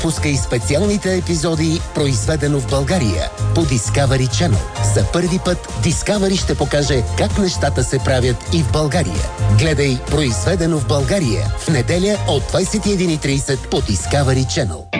Пускай специалните епизоди "Произведено в България" по Discovery Channel. За първи път Discovery ще покаже как нещата се правят и в България. Гледай "Произведено в България" в неделя от 21:30 по Discovery Channel.